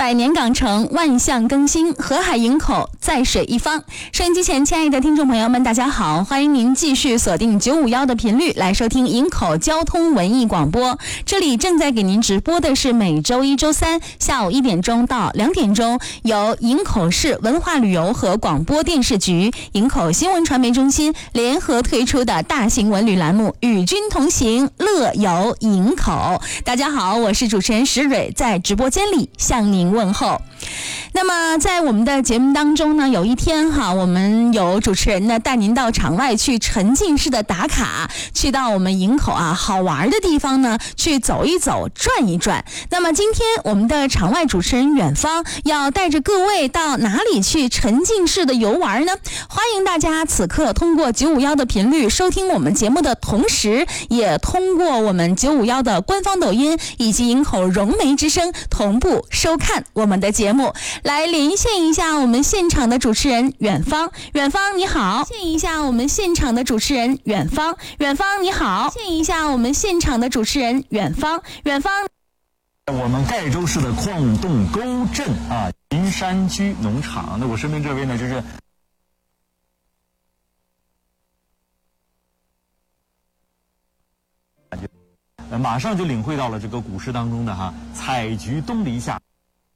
百年港城，万象更新，河海营口，在水一方。收音机前，亲爱的听众朋友们，大家好，欢迎您继续锁定951的频率来收听营口交通文艺广播。这里正在给您直播的是每周一、周三下午1点钟到2点钟，由营口市文化旅游和广播电视局、营口新闻传媒中心联合推出的大型文旅栏目《与君同行，乐游营口》。大家好，我是主持人石蕊，在直播间里向您问候。那么在我们的节目当中呢，有一天我们有主持人呢带您到场外去沉浸式的打卡，去到我们营口好玩的地方呢去走一走，转一转。那么今天我们的场外主持人远方要带着各位到哪里去沉浸式的游玩呢？欢迎大家此刻通过951的频率收听我们节目的同时，也通过我们951的官方抖音以及营口融媒之声同步收看我们的节目。来连线一下我们现场的主持人远方，远方你好。连线一下我们现场的主持人远方，远方你好。连线一下我们现场的主持人远方，远方。 我们盖州市的矿洞沟镇云山居农场，那我身边这位呢就是马上就领会到了这个古诗当中的采菊东篱下。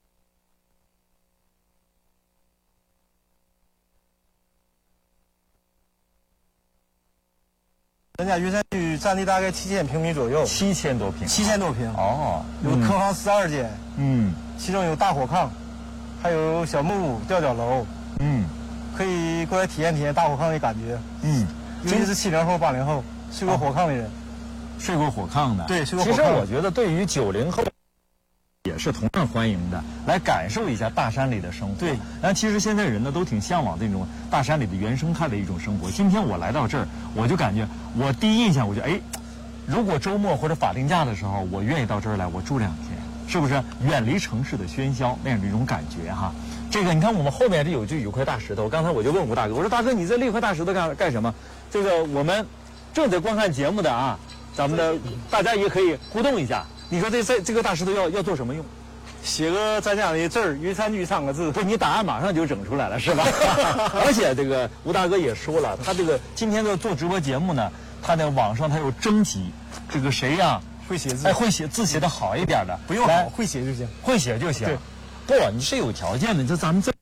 咱家云山居占地大概7000平米左右 ，7000多平 ，7000多平。 哦， 有客房12间，其中有大火炕，还有小木屋、吊脚楼，可以过来体验体验大火炕的感觉，尤其是70后、80后睡过火炕的人， 睡过火炕的， 对，睡过火炕。 其实我觉得对于90后也是同样欢迎的，来感受一下大山里的生活。 对， 然后其实现在人呢都挺向往这种大山里的原生态的一种生活。今天我来到这儿，我就感觉我第一印象，我觉得如果周末或者法定假的时候，我愿意到这儿来，我住2天，是不是远离城市的喧嚣那样的一种感觉这个你看我们后面这有块大石头，刚才我就问吴大哥，我说大哥你这立块大石头干什么？这个我们正在观看节目的咱们的大家也可以互动一下。你说这个大石头要做什么用？ 写个咱家的字儿，云山居3个字。 不，你答案马上就整出来了，是吧？而且这个吴大哥也说了，他这个今天的做直播节目呢，他在网上他有征集，这个谁会写字， 会写字写得好一点的， 不用好，会写就行， 会写就行。对，不，你是有条件的，就咱们这